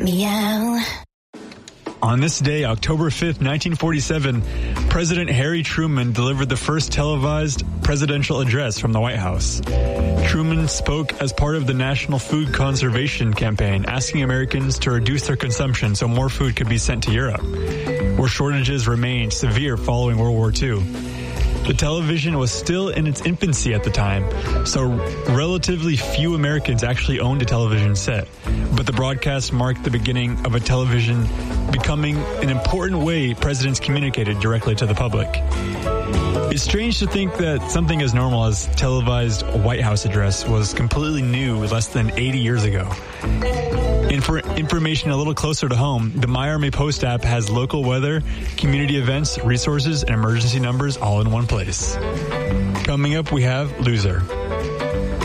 Meow. On this day, October 5th, 1947, President Harry Truman delivered the first televised presidential address from the White House. Truman spoke as part of the National Food Conservation Campaign, asking Americans to reduce their consumption so more food could be sent to Europe, where shortages remained severe following World War II. The television was still in its infancy at the time, so relatively few Americans actually owned a television set. But the broadcast marked the beginning of a television becoming an important way presidents communicated directly to the public. It's strange to think that something as normal as televised White House address was completely new less than 80 years ago. And for information a little closer to home, the My Army Post app has local weather, community events, resources, and emergency numbers all in one place. Coming up, we have Loser.